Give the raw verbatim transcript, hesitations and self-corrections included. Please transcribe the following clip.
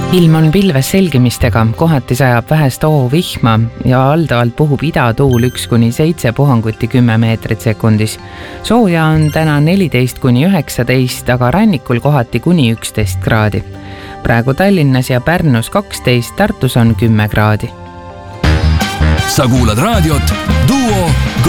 Ilm on pilves selgimistega, kohati sajab vähest oovihma ja valdavalt puhub idatuul üks kuni seitse puhanguti kümme meetrit sekundis. Sooja on täna neliteist kuni üheksateist, aga rannikul kohati kuni üksteist kraadi. Praegu Tallinnas ja Pärnus kaksteist, Tartus on kümme kraadi. Sa kuulad raadiot Duo